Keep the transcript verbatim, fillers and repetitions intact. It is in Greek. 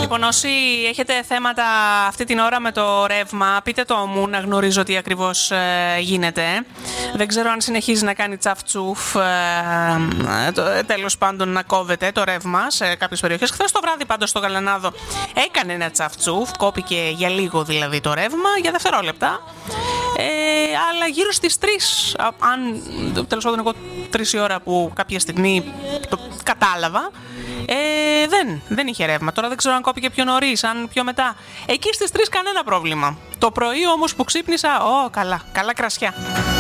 Λοιπόν, όσοι έχετε θέματα αυτή την ώρα με το ρεύμα, πείτε το μου να γνωρίζω τι ακριβώς ε, γίνεται. Δεν ξέρω αν συνεχίζει να κάνει τσαφτσούφ, ε, το, ε, τέλος πάντων να κόβεται το ρεύμα σε κάποιες περιοχές. Χθες το βράδυ πάντως στο Γαλανάδο έκανε ένα τσαφτσούφ, κόπηκε για λίγο δηλαδή το ρεύμα, για δευτερόλεπτα. Ε, αλλά γύρω στις τρεις, αν τέλος πάντων εγώ τρεις η ώρα που κάποια στιγμή το κατάλαβα, ε, δεν, δεν είχε ρεύμα. Τώρα δεν ξέρω αν κόπηκε πιο νωρίς, αν πιο μετά. Εκεί στις τρεις κανένα πρόβλημα. Το πρωί όμως που ξύπνησα, ω, καλά, καλά κρασιά.